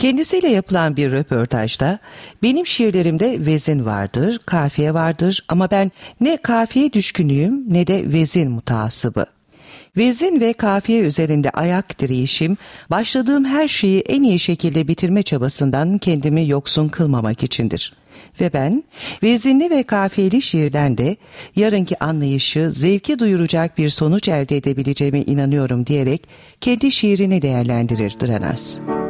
Kendisiyle yapılan bir röportajda benim şiirlerimde vezin vardır, kafiye vardır ama ben ne kafiye düşkünüyüm ne de vezin mutasıbı. Vezin ve kafiye üzerinde ayak direyişim, başladığım her şeyi en iyi şekilde bitirme çabasından kendimi yoksun kılmamak içindir. Ve ben vezinli ve kafiyeli şiirden de yarınki anlayışı zevki duyuracak bir sonuç elde edebileceğime inanıyorum diyerek kendi şiirini değerlendirir Dranas.